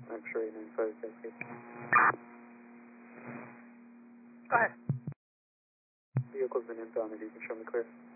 X-ray 95, taxi. Go ahead. Vehicle's been impounded, you can show me clear.